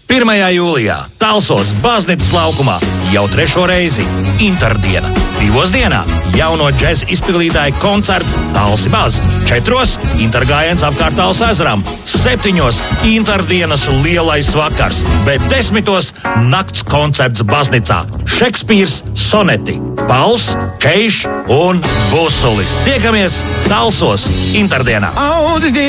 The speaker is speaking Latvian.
1. jūlijā Talsos Baznīcas laukumā jau 3. reizi Interdiena. 2 dienā jauno džēza izpildītāja koncerts Talsi Baz. 4. intergājiens apkārt Talsu ezeram. 7. Interdienas lielais vakars, bet 10. nakts koncerts Baznīcā. Šekspīrs soneti, Pauls, Keišs un Busulis. Tiekamies Talsos Interdienā!